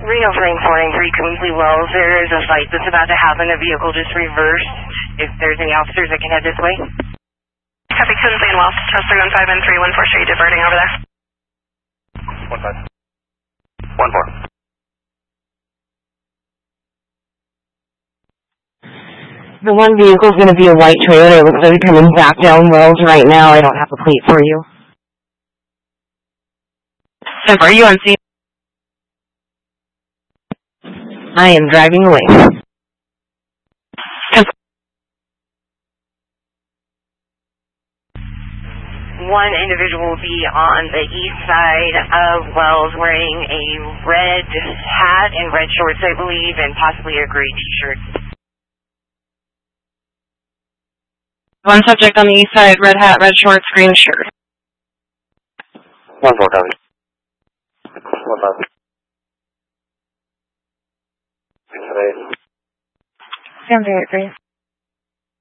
Reno Frame 493 Kingsley Wells, there is a fight that's about to happen. The vehicle just reversed. If there's any officers that can head this way. Copy Kingsley and Wells, test 315 and 314, show you diverting over there. 15. 14. The one vehicle is going to be a white trailer. It looks like it's coming back down Wells right now. I don't have a plate for you. Simp, are you on scene? I am driving away. One individual will be on the east side of Wells wearing a red hat and red shorts, I believe, and possibly a gray t-shirt. One subject on the east side, red hat, red shorts, green shirt. 1-4, copy. 1-5. 7-8,